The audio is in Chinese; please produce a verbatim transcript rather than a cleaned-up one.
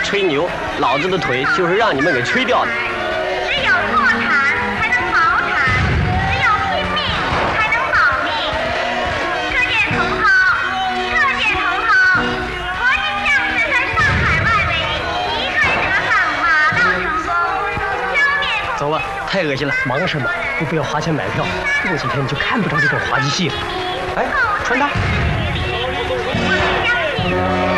吹牛，老子的腿就是让你们给吹掉的。 只有破产才能保产，只有拼命才能保命。各界同胞，各界同胞，国际将士在上海外围一再得上马到成功，消灭共走吧，太恶心了。 忙什么？你不要花钱买票，过几天你就看不着这种滑稽戏了。哎，传达。 我们相信。